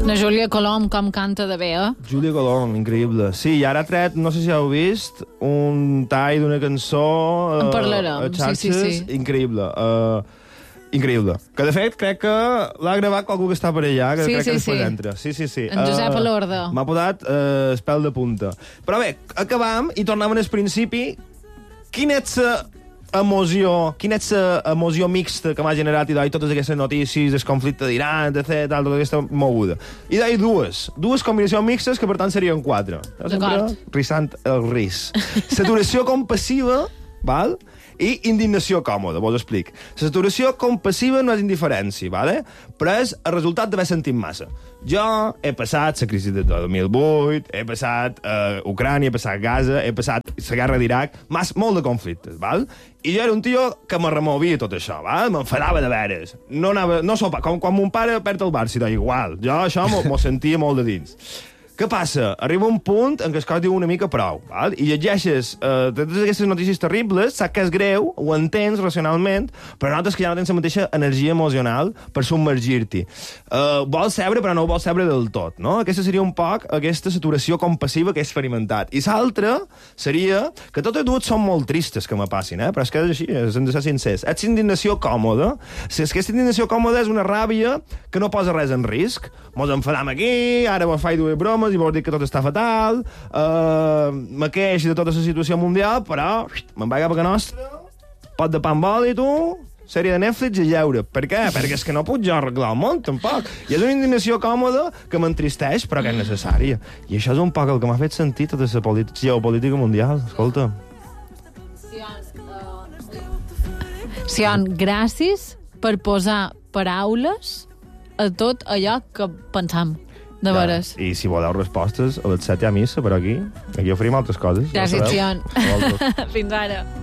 La Júlia Colom, com canta de bé, Júlia Colom, increïble. Sí, i ara ha tret, no sé si heu vist, un tall d'una cançó En parlarem, a xarxes, sí. increïble. Increïble. Que, de fet, crec que l'ha gravat qualcú que està per allà, que crec que després entra. Sí. En Josep Alorda. M'ha posat el pèl de punta. Però bé, acabam i tornem al principi. Quina és l'emoció mixta que m'ha generat i totes aquestes notícies, el conflicte d'Iran, tota aquesta moguda. I dues combinacions mixtes que per tant serien 4. D'acord. Rissant el ris. Saturació compassiva, val? I indignació còmoda, vos explic. La saturació compassiva no és indiferència, vale? Però és el resultat d'haver sentit massa. Jo he passat la crisi de 2008, he passat Ucrània, he passat Gaza, he passat la guerra d'Iraq, molt de conflictes, val? I jo era un tio que me removia tot això, val? M'enfadava de veres. No sopa, com quan mon pare perd el Barça, igual. Jo això m'ho sentia molt de dins. Què passa? Arriba un punt en què es diu una mica prou, val? I llegeixes totes aquestes notícies terribles, saps que és greu, ho entens racionalment, però notes que ja no tens la mateixa energia emocional per submergir-t'hi. Vols sebre, però no ho vols sebre del tot, no? Aquesta seria un poc aquesta saturació compassiva que he experimentat. I l'altra seria que totes dues són molt tristes que me passin, però és que és així, hem de ser sincers. És indignació còmoda. Si és que aquesta indignació còmoda és una ràbia que no posa res en risc. Mos enfadam aquí, ara vos faig dues bromes, i vols dir que tot està fatal, me queixo de tota la situació mundial, però me'n vaig cap a nostra, pot de pa amb oli, tu, sèrie de Netflix i lleure. Per què? Perquè és que no puc jo arreglar el món, tampoc. I és una indignació còmoda que m'entristeix, però que és necessària. I això és un poc el que m'ha fet sentir tota la geopolítica mundial. Escolta. Sion, gràcies per posar paraules a tot allò que pensam. De veres. I si voleu respostes, a les 7 hi ha missa, però aquí oferim altres coses. Gràcies, Sion. Fins ara.